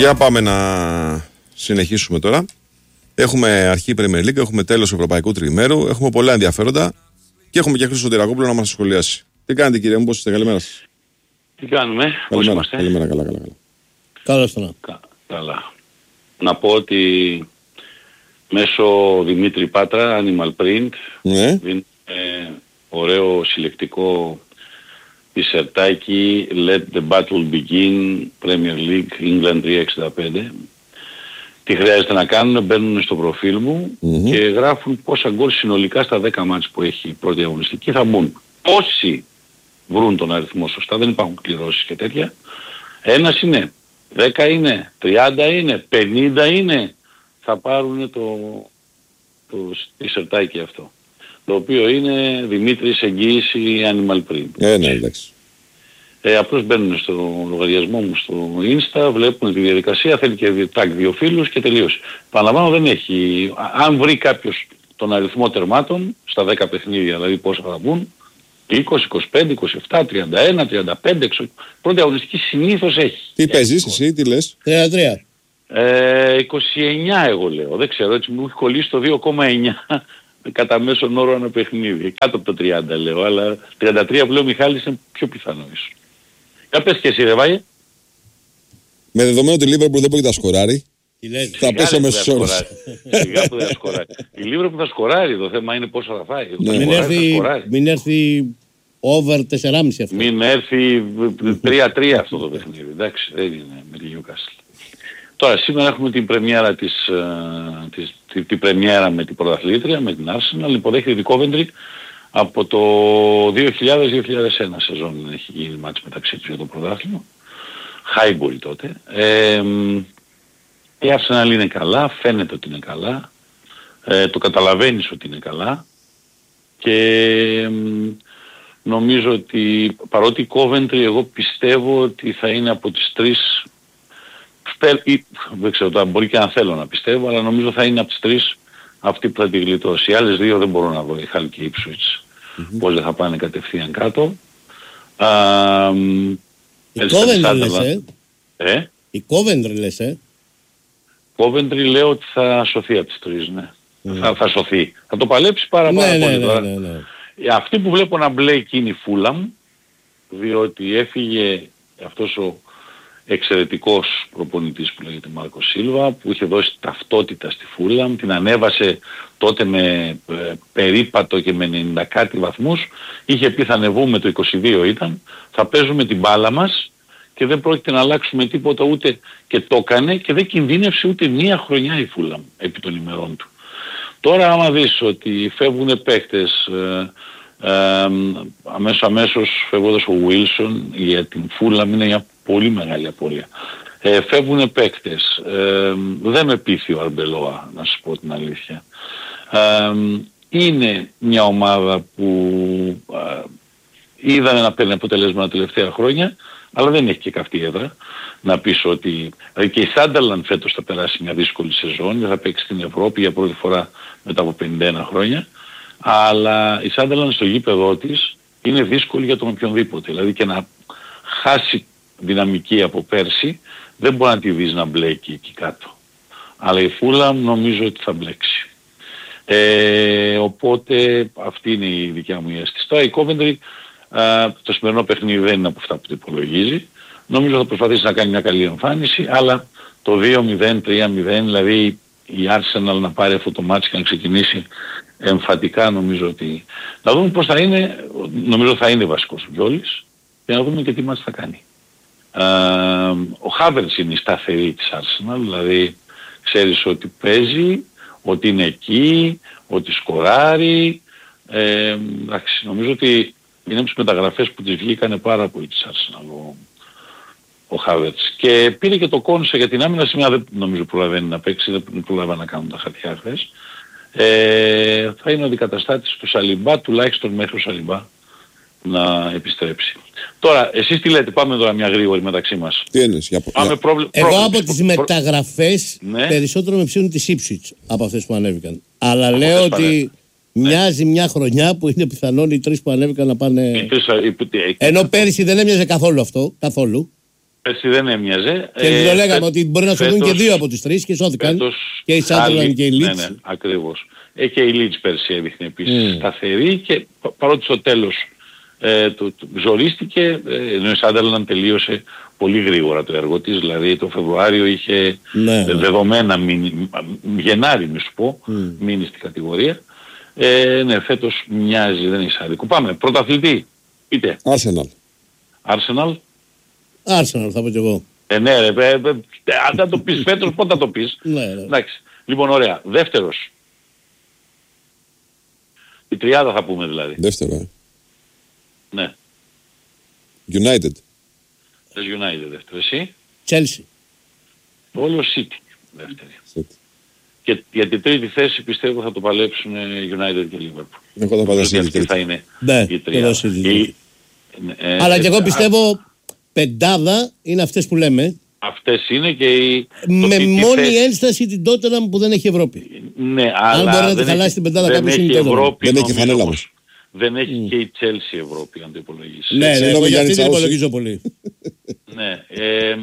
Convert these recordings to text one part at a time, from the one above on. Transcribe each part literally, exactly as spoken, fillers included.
Για πάμε να συνεχίσουμε τώρα. Έχουμε αρχή Premier League, έχουμε τέλος Ευρωπαϊκού Τριημέρου, έχουμε πολλά ενδιαφέροντα και έχουμε και Χρήστο Σωτηρακόπουλο να μας σχολιάσει. Τι κάνετε κύριε μου, πώς είστε, καλημέρα σας. Τι κάνουμε, πώς είμαστε. Καλημέρα, καλά, καλά. καλά. Καλώς το Κα, καλά. Να πω ότι μέσω Δημήτρη Πάτρα, Animal Print, ναι. δίνει ε, ωραίο συλλεκτικό τισερτάκι Let the Battle Begin, Premier League, England τριακόσια εξήντα πέντε. Τι χρειάζεται να κάνουν, μπαίνουν στο προφίλ μου mm-hmm. και γράφουν πόσα γκολ συνολικά στα δέκα μάτς που έχει η πρώτη αγωνιστική θα μπουν. Όσοι βρουν τον αριθμό σωστά, δεν υπάρχουν κληρώσεις και τέτοια, ένας είναι, δέκα είναι, τριάντα είναι, πενήντα είναι, θα πάρουν το, το τισερτάκι αυτό. Το οποίο είναι Δημήτρης εγγύηση Animal Print. Ε, ναι, εντάξει. Ε, απλώς μπαίνουν στο λογαριασμό μου στο Insta, βλέπουν τη διαδικασία, θέλει και τάκ δύο φίλους και τελείωσε. Παραλαμβάνω δεν έχει, αν βρει κάποιος τον αριθμό τερμάτων στα δέκα παιχνίδια, δηλαδή πόσα θα μπουν, είκοσι, είκοσι πέντε, είκοσι επτά, τριάντα ένα, τριάντα πέντε, πρώτη αγωνιστική συνήθως έχει. Τι παίζεις εσύ, τι λες? τριάντα τρία. Ε, είκοσι εννιά εγώ λέω, δεν ξέρω, έτσι μου έχει κολλήσει το δύο κόμμα εννιά κατά μέσον όρο ένα παιχνίδι. Κάτω από το τριάντα λέω, αλλά τριάντα τρία που λέω Μιχάλης είναι πιο πιθανό ίσως. Για πες και εσύ ρε Βάγε. Με δεδομένο ότι η Liverpool δεν μπορεί να σκοράρει, θα πέσω μέσως όρους. Σιγά που δεν θα σκοράρει. Η Liverpool θα σκοράρει, το θέμα είναι πόσο θα φάει. Ναι. Μην, έρθει, μην έρθει over τέσσερα κόμμα πέντε αυτό. Μην έρθει τρία τρία αυτό το παιχνίδι. Εντάξει, δεν είναι με τη Newcastle. Τώρα σήμερα έχουμε την πρεμιέρα της, της την, την πρεμιέρα με την πρωταθλήτρια, με την Arsenal. Υποδέχεται την Coventry από το δύο χιλιάδες με δύο χιλιάδες ένα σεζόν έχει γίνει μάτς μεταξύ τους για το πρωτάθλημα. Highbury τότε. Ε, η Arsenal είναι καλά, φαίνεται ότι είναι καλά. Ε, το καταλαβαίνεις ότι είναι καλά. Και ε, νομίζω ότι παρότι η Coventry εγώ πιστεύω ότι θα είναι από τις τρεις, ή, δεν ξέρω τώρα μπορεί και αν θέλω να πιστεύω, αλλά νομίζω θα είναι από τις τρεις αυτή που θα τη γλιτώσει. Οι άλλες δύο δεν μπορώ να δω, η Hull και η Ipswich, mm-hmm. πώς δεν θα πάνε κατευθείαν κάτω. Α, η Coventry λες, ε? ε? Η Coventry λες, ε? Coventry λέω ότι θα σωθεί από τις τρεις, ναι. Mm. Θα, θα σωθεί. Θα το παλέψει πάρα, πάρα ναι, πολύ ναι, τώρα. Ναι, ναι, ναι. Αυτή που βλέπω να μπλέκει είναι η Fulham, διότι έφυγε αυτός ο εξαιρετικός προπονητής που λέγεται Μάρκο Σίλβα, που είχε δώσει ταυτότητα στη Fulham, την ανέβασε τότε με ε, περίπατο και με ενενήντα κάτι βαθμούς, είχε πει θα ανεβούμε, το είκοσι δύο ήταν, θα παίζουμε την μπάλα μας και δεν πρόκειται να αλλάξουμε τίποτα ούτε, και το έκανε και δεν κινδύνευσε ούτε μία χρονιά η Fulham επί των ημερών του. Τώρα άμα δεις ότι φεύγουν παίκτες, ε, ε, αμέσως αμέσως φεύγοντας ο Wilson για την Fulham είναι μια πολύ μεγάλη απώλεια. Ε, φεύγουν παίκτες, ε, δεν με πείθει ο Αρμπελόα να σου πω την αλήθεια. Ε, είναι μια ομάδα που ε, είδανε να παίρνει αποτελέσματα τα τελευταία χρόνια, αλλά δεν έχει και καυτή έδρα. Να πεις ότι δηλαδή και η Sunderland φέτος θα περάσει μια δύσκολη σεζόν, θα παίξει στην Ευρώπη για πρώτη φορά μετά από πενήντα ένα χρόνια, αλλά η Sunderland στο γήπεδό της είναι δύσκολη για τον οποιονδήποτε. Δηλαδή και να χάσει δυναμική από πέρσι δεν μπορεί να τη δεις να μπλέκει εκεί κάτω. Αλλά η Fulham νομίζω ότι θα μπλέξει. Ε, οπότε αυτή είναι η δικιά μου αίσθηση. Τώρα η Coventry α, το σημερινό παιχνίδι δεν είναι από αυτά που το υπολογίζει. Νομίζω θα προσπαθήσει να κάνει μια καλή εμφάνιση, αλλά το δύο μηδέν, τρία μηδέν, δηλαδή η Arsenal να πάρει αυτό το μάτς και να ξεκινήσει εμφατικά, νομίζω ότι... Να δούμε πώς θα είναι, νομίζω θα είναι βασικός ο Γιόλης και να δούμε και τι μάτς θα κάνει. Uh, ο Havertz είναι η σταθερή της Arsenal, δηλαδή ξέρεις ότι παίζει, ότι είναι εκεί, ότι σκοράρει. Ε, εντάξει, νομίζω ότι είναι από τις μεταγραφές που της βγήκανε πάρα πολύ της Arsenal ο, ο Havertz. Και πήρε και το Κόνσε για την άμυνα, σήμερα δεν νομίζω προλαβαίνει να παίξει, δεν προλαβαίνει να κάνουν τα χαρτιά χθες. Ε, θα είναι ο αντικαταστάτης του Σαλιμπά, τουλάχιστον μέχρι ο Σαλιμπά να επιστρέψει. Τώρα, εσείς τι λέτε, πάμε τώρα μια γρήγορη μεταξύ μας. Τι εννοείς, για πάμε πρόβλη... Εγώ πρόβλη... από τις μεταγραφές ναι. περισσότερο με ψήνουν τις Ipswich από αυτές που ανέβηκαν. Αλλά από λέω ότι ναι. μοιάζει μια χρονιά που είναι πιθανόν οι τρεις που ανέβηκαν να πάνε... Οι τρεις, οι... Ενώ πέρυσι δεν έμοιαζε καθόλου αυτό, καθόλου. Πέρσι δεν έμοιαζε. Και ε, το λέγαμε φε... ότι μπορεί να σωθούν και δύο από τις τρεις και σώθηκαν. Φέτος... Και η Σάντερλαντ και η Leeds. Ναι, ναι, ακριβώς. Ε, και η Leeds πέρσι έδειχνε επίσης mm. σταθερή και παρότι στο τέλος ε, το, το, ζορίστηκε, ε, ενώ η Σάντερλαντ τελείωσε πολύ γρήγορα το έργο της, δηλαδή το Φεβρουάριο είχε ναι, ναι. δεδομένα μείνει, Γενάρη μη σου πω, mm. μείνει στην κατηγορία. Ε, ναι, φέτος μοιάζει, δεν έχει άδικο. Πάμε, πρωταθλητή, πείτε. Arsenal. Arsenal. Arsenal θα πω κι εγώ. Ε, ναι ρε, ε, ε, αν θα το πεις φέτος, πότε θα το πεις. Ναι, ναι. Εντάξει. Λοιπόν, ωραία. Δεύτερος. Η τριάδα θα πούμε δηλαδή. Δεύτερο, ε. Ναι. United. Θες United δεύτερο. Εσύ. Chelsea. Όλο City δεύτερη. City. Και για την τρίτη θέση πιστεύω θα το παλέψουν United και Liverpool. Εγώ θα παλέψω αυτή θα είναι ναι, η τριάδα. Η... Ε, Αλλά ε, και εγώ πιστεύω πεντάδα είναι αυτές που λέμε. Αυτές είναι και οι... Με μόνη θέση... ένσταση την Tottenham που δεν έχει Ευρώπη. Ναι, αλλά αν μπορεί να τη χαλάσει την πεντάδα κάποιος είναι η Tottenham. Δεν έχει φανέλα όμως. Δεν έχει mm. και η Chelsea Ευρώπη αν το υπολογίσεις. Ναι, ναι, εγώ για αυτή την υπολογίζω πολύ. Ναι, ε,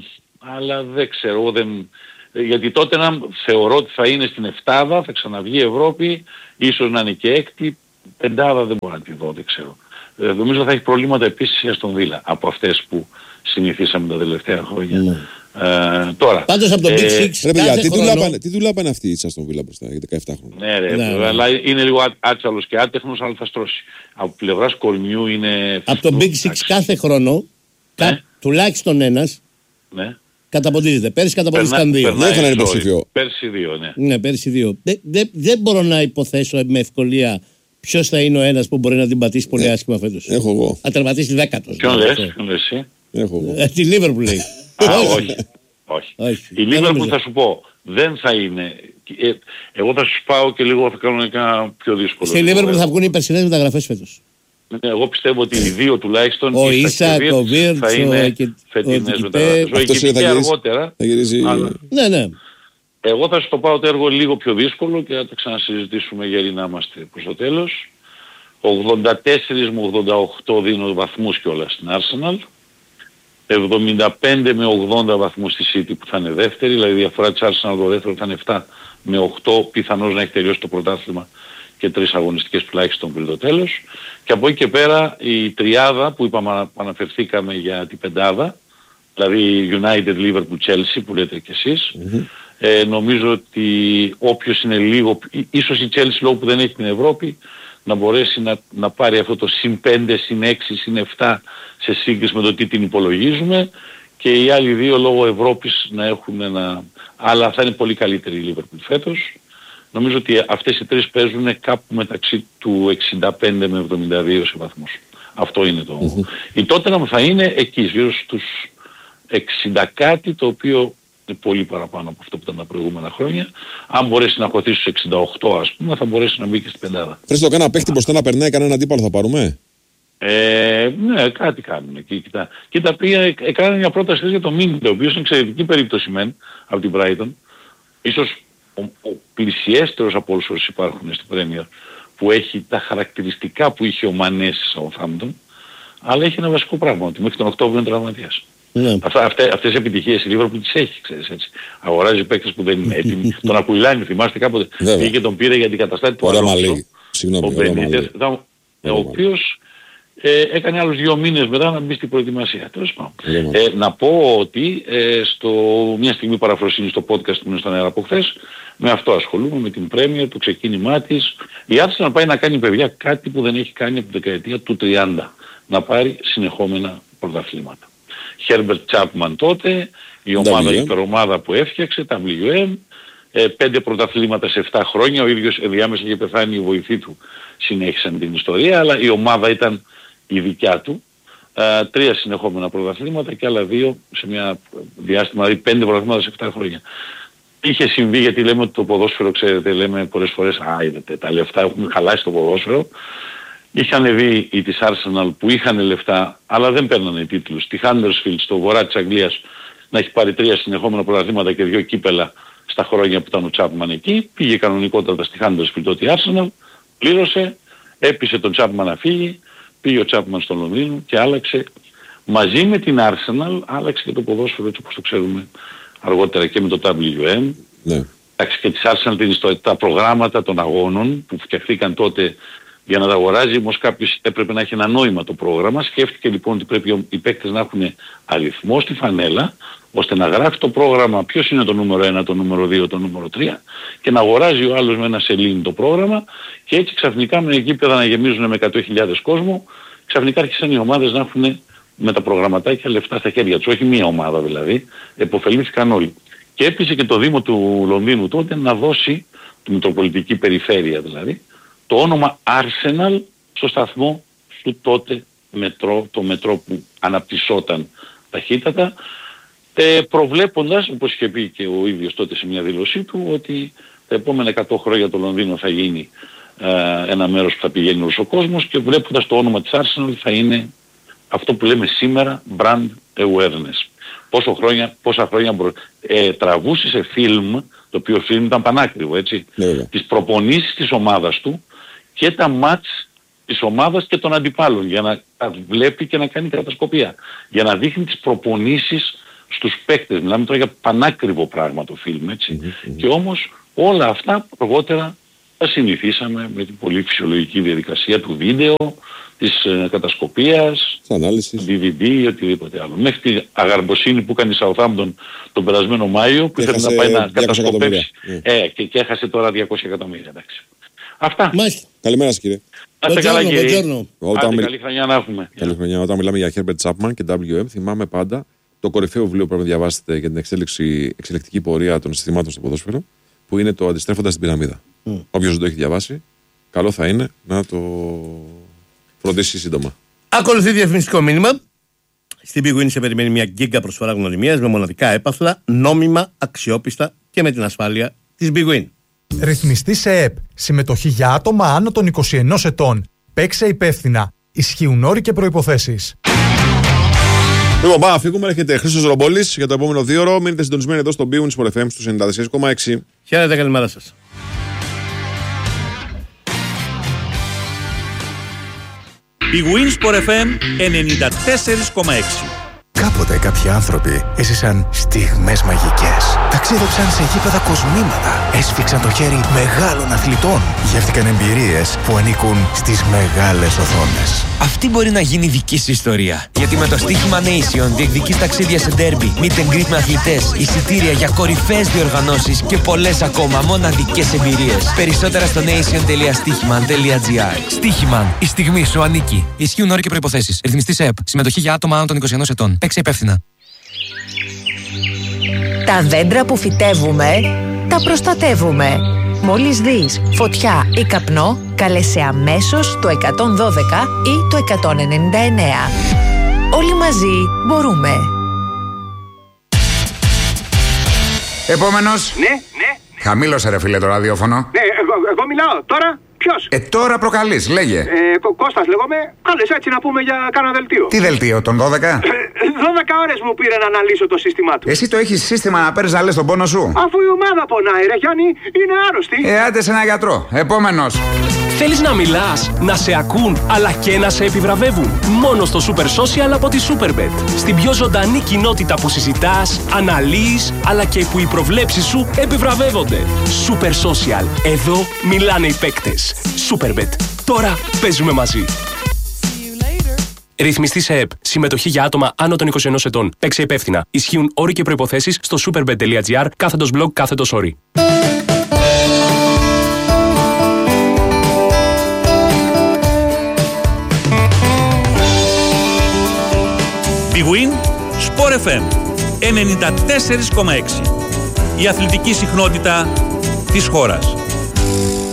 αλλά δεν ξέρω, δεν... γιατί τότε να θεωρώ ότι θα είναι στην εφτάδα, θα ξαναβγεί η Ευρώπη, ίσως να είναι και έκτη, πεντάδα δεν μπορώ να τη δω, δεν ξέρω. Ε, νομίζω θα έχει προβλήματα επίσης η Αστον Βίλα από αυτές που συνηθίσαμε τα τελευταία χρόνια. Mm. Ε, τώρα. Πάντως από το Big Six ε, κάθε τι χρόνο... Τι δουλάπανε αυτή η Αστον Βίλα μπροστά για δεκαεπτά χρόνια. Ναι ρε, ναι, ναι. Αλλά είναι λίγο άτσαλος και άτεχνος, αλλά θα στρώσει. Από πλευράς κορμιού είναι... Από το Big Six κάθε χρόνο, ναι. κα... τουλάχιστον ένας, ναι. καταποντίζεται. Πέρσι καταποντίστηκαν δύο. Δεν είχαν υποψήφιο. Πέρσι δύο, ναι. Ναι, πέρσι δύο. Δεν δε, δε μπορώ να υποθέσω με ευκολία ποιος θα είναι ο ένας που μπορεί να την πατήσει πολύ άσχημα φέτος. Έχω εγώ. Να τερματίσει δέκατος. Ποιον λες, ποιον λες εσύ. Έχω εγώ. Ε, τη Liverpool λέει. Α, όχι. όχι. όχι. Η Liverpool θα σου πω, δεν θα είναι... Ε, εγώ θα σου πάω και λίγο θα κάνω ένα πιο δύσκολο. Στη Liverpool θα βγουν οι περσινές μεταγραφές φέτος. Εγώ πιστεύω ότι οι δύο τουλάχιστον ο Ίσακ, ο Βίρτς, θα είναι φετινές μεταγραφές. Ο Εκητέ αργότερα. Ναι, ναι. Εγώ θα σου το πάω το έργο λίγο πιο δύσκολο και θα το ξανασυζητήσουμε γιατί να είμαστε προς το τέλος. ογδόντα τέσσερα με ογδόντα οκτώ δίνω βαθμούς κιόλας στην Arsenal. εβδομήντα πέντε με ογδόντα βαθμούς στη City που θα είναι δεύτερη. Δηλαδή η διαφορά της Arsenal το δεύτερο θα είναι επτά με οκτώ. Πιθανώς να έχει τελειώσει το πρωτάθλημα και τρεις αγωνιστικές τουλάχιστον πριν το τέλος. Και από εκεί και πέρα η τριάδα που είπαμε, αναφερθήκαμε για την πεντάδα, δηλαδή United, Liverpool, Chelsea που λέτε κι εσείς, mm-hmm. ε, νομίζω ότι όποιος είναι λίγο, ίσως η Chelsea λόγω που δεν έχει την Ευρώπη, να μπορέσει να, να πάρει αυτό το συν πέντε, συν έξι, συν επτά σε σύγκριση με το τι την υπολογίζουμε και οι άλλοι δύο λόγω Ευρώπης να έχουν ένα... Αλλά θα είναι πολύ καλύτερη η Liverpool φέτος. Νομίζω ότι αυτές οι τρεις παίζουν κάπου μεταξύ του εξήντα πέντε με εβδομήντα δύο σε βαθμούς. Αυτό είναι το... Mm-hmm. Η Tottenham θα είναι εκεί, γύρω στους εξήντα κάτι, το οποίο είναι πολύ παραπάνω από αυτό που ήταν τα προηγούμενα χρόνια. Αν μπορέσει να χωθεί στους εξήντα οκτώ ας πούμε, θα μπορέσει να μπει και στην πεντάδα. Θες το κάνα παίχτη μπροστά να περνάει κανένα αντίπαλο θα πάρουμε? Ε, ναι, κάτι κάνουν εκεί. Κοίτα, κοίτα πήγα, έκανα μια πρόταση για το Μίνγκ, ο οποίος είναι εξαιρετική περίπτωση μεν από την Brighton. Ίσως ο, ο πλησιέστερος από όλους όσους υπάρχουν στην Premier, που έχει τα χαρακτηριστικά που είχε ο Μανές στη Southampton, αλλά έχει ένα βασικό πράγμα, ότι μέχρι τον Οκτώβριο είναι τραυματίας. Ναι. Αυτά, αυτές, αυτές οι επιτυχίες η Liverpool τις έχει, ξέρεις έτσι. Αγοράζει παίκτες που δεν είναι έτοιμοι. Τον Ακουιλάνη, θυμάστε κάποτε, πήγε τον πήρε για την καταστάτη του Αλόνσο. Συγγνώμη, ο, ο οποίος ε, έκανε άλλους δύο μήνες μετά να μπει στην προετοιμασία. Τέλος πάντων. Ε, να πω ότι ε, στο, μια στιγμή παραφροσύνη στο podcast που είναι στον αέρα από χθες, με αυτό ασχολούμαι, με την Premier, το ξεκίνημά της. Η Arsenal να πάει να κάνει παιδιά κάτι που δεν έχει κάνει από τη δεκαετία του τριάντα. Να πάρει συνεχόμενα πρωταθλήματα. Herbert Chapman τότε, η ομάδα, η υπερομάδα που έφτιαξε, τα ντάμπλιου εμ, ε, πέντε πρωταθλήματα σε επτά χρόνια, ο ίδιος ενδιάμεσα είχε πεθάνει, οι βοηθοί του συνέχισαν την ιστορία, αλλά η ομάδα ήταν η δικιά του. Ε, τρία συνεχόμενα πρωταθλήματα και άλλα δύο σε μια διάστημα, δηλαδή πέντε πρωταθλήματα σε επτά χρόνια. Είχε συμβεί, γιατί λέμε ότι το ποδόσφαιρο, ξέρετε, λέμε πολλές φορές, α, είδατε, τα λεφτά έχουν χαλάσει το ποδόσφαιρο. Είχαν δει οι της Arsenal που είχαν λεφτά, αλλά δεν παίρνανε τίτλους. Τη Huddersfield στο βορρά της Αγγλίας να έχει πάρει τρία συνεχόμενα πρωταθλήματα και δύο κύπελα στα χρόνια που ήταν ο Chapman εκεί. Πήγε κανονικότατα στη Huddersfield τότε η Arsenal, πλήρωσε, έπεισε τον Chapman να φύγει, πήγε ο Chapman στο Λονδίνο και άλλαξε μαζί με την Arsenal άλλαξε και το ποδόσφαιρο έτσι όπως το ξέρουμε αργότερα και με το ντάμπλιου εμ. Ναι. Εντάξει, και της Arsenal την ιστορία, τα προγράμματα των αγώνων που φτιαχτήκαν τότε για να τα αγοράζει, όμως κάποιος έπρεπε να έχει ένα νόημα το πρόγραμμα. Σκέφτηκε λοιπόν ότι πρέπει οι παίκτες να έχουν αριθμό στη φανέλα, ώστε να γράφει το πρόγραμμα ποιος είναι το νούμερο ένα, το νούμερο δύο, το νούμερο τρία και να αγοράζει ο άλλος με ένα σελήνη το πρόγραμμα και έτσι ξαφνικά με γήπεδα να γεμίζουν με εκατό χιλιάδες κόσμο, ξαφνικά άρχισαν οι ομάδες να έχουν με τα προγραμματάκια λεφτά στα χέρια τους, όχι μία ομάδα δηλαδή, επωφελήθηκαν όλοι. Και έπεισε και το Δήμο του Λονδίνου τότε να δώσει, τη Μητροπολιτική Περιφέρεια δηλαδή, το όνομα Arsenal στο σταθμό του τότε μετρό, το μετρό που αναπτυσσόταν ταχύτατα, ε, προβλέποντας, όπως είχε πει και ο ίδιος τότε σε μια δήλωσή του, ότι τα επόμενα εκατό χρόνια το Λονδίνο θα γίνει ε, ένα μέρος που θα πηγαίνει όλος ο κόσμος και βλέποντας το όνομα της Arsenal θα είναι αυτό που λέμε σήμερα brand awareness. Πόσο χρόνια, πόσα χρόνια μπρο... ε, τραβούσε σε φιλμ, το οποίο φιλμ ήταν πανάκριβο, έτσι, ναι, ναι. τις προπονήσεις της ομάδας του και τα μάτς της ομάδας και των αντιπάλων για να τα βλέπει και να κάνει κατασκοπία. Για να δείχνει τις προπονήσεις στους παίκτες. Μιλάμε τώρα για πανάκριβο πράγμα το φιλμ, έτσι. Mm-hmm. Και όμως όλα αυτά αργότερα τα συνηθίσαμε με την πολύ φυσιολογική διαδικασία του βίντεο, της ε, κατασκοπίας, ντι βι ντι ή οτιδήποτε άλλο. Μέχρι την αγαρμποσύνη που έκανε η Southampton τον περασμένο Μάιο που ήθελε να πάει να κατασκοπεύσει ε, και, και έχασε τώρα διακόσια εκατομμύρια. Εντάξει. Αυτά. Μάλιστα. Καλημέρα σας κύριε. Άστε καλά κύριε. Όταν μιλ... Καλή χρονιά να έχουμε. Καλή χρονιά. Όταν μιλάμε για Herbert Chapman και ντάμπλιου εμ θυμάμαι πάντα το κορυφαίο βιβλίο που πρέπει να διαβάσετε για την εξέλιξη, εξελικτική πορεία των συστημάτων στο ποδόσφαιρο που είναι το Αντιστρέφοντας την πυραμίδα. Mm. Όποιος δεν το έχει διαβάσει, καλό θα είναι να το φροντίσει σύντομα. Ακολουθεί διαφημιστικό μήνυμα. Στην Big Win σε περιμένει μια γκίγκα προσφορά γνωριμίας με μοναδικά έπαθλα, νόμιμα, αξιόπιστα και με την ασφάλεια της Big Win. Ρυθμιστή σε ΕΠ. Συμμετοχή για άτομα άνω των είκοσι ενός ετών. Παίξε υπεύθυνα. Ισχύουν όροι και προϋποθέσεις. Λοιπόν, πάμε να φύγουμε. Έρχεται Χρήστος Ρομπόλης για το επόμενο δύο ώρο. Μείνετε συντονισμένοι εδώ στο Big Win Sport εφ εμ στους ενενήντα τέσσερα κόμμα έξι. Χαίρετε, καλημέρα σας. Big Win Sport εφ εμ ενενήντα τέσσερα κόμμα έξι. Κάποτε κάποιοι άνθρωποι έζησαν στιγμές μαγικές. Ταξίδεψαν σε γήπεδα κοσμήματα. Έσφιξαν το χέρι μεγάλων αθλητών. Γεύτηκαν εμπειρίες που ανήκουν στις μεγάλες οθόνες. Αυτή μπορεί να γίνει δική σου ιστορία. Γιατί με το στοίχημα Nation διεκδικείς ταξίδια σε ντέρμπι, meet and greet με αθλητές, εισιτήρια για κορυφαίες διοργανώσεις και πολλές ακόμα μοναδικές εμπειρίες. Περισσότερα στο nation τελεία στοίχημαν τελεία τζι άρ. Στοίχημαν. Η στιγμή σου ανήκει. Ισχύουν όροι και προϋποθέσεις. Ρυθμιστή ΕΠ. Συμμετοχή για άτομα άνω των είκοσι ενός ετών. Παίξε υπεύθυνα. Τα δέντρα που φυτεύουμε, τα προστατεύουμε. Μόλις δεις φωτιά ή καπνό, κάλεσε αμέσως το εκατόν δώδεκα ή το εκατόν ενενήντα εννέα. Όλοι μαζί μπορούμε. Επόμενος. Ναι, ναι. Χαμήλωσε ρε φίλε το ραδιόφωνο. Ναι, εγώ, εγώ μιλάω. Τώρα ποιος? Ε, τώρα προκαλείς, λέγε. Ε, Κώστας λέγομαι. Κάλες έτσι να πούμε για κάνα δελτίο. Τι δελτίο, τον δώδεκα? δώδεκα ώρες μου πήρε να αναλύσω το σύστημά του. Εσύ το έχεις σύστημα να παίρνεις να λες τον πόνο σου? Αφού η ομάδα πονάει ρε Γιάννη, είναι άρρωστη. Ε, άντε σε ένα γιατρό. Επόμενος. Θέλεις να μιλάς, να σε ακούν, αλλά και να σε επιβραβεύουν? Μόνο στο Super Social από τη Superbet. Στην πιο ζωντανή κοινότητα που συζητάς, αναλύεις, αλλά και που οι προβλέψεις σου επιβραβεύονται. Super Social. Εδώ μιλάνε οι παίκτες. Superbet. Τώρα παίζουμε μαζί. Ρυθμιστή σε ΕΠ. Συμμετοχή για άτομα άνω των είκοσι ενός ετών. Παίξε υπεύθυνα. Ισχύουν όροι και προϋποθέσεις στο superbet τελεία τζι άρ κάθετος blog κάθετος όροι. Big Win Sport εφ εμ ενενήντα τέσσερα κόμμα έξι. Η αθλητική συχνότητα της χώρας.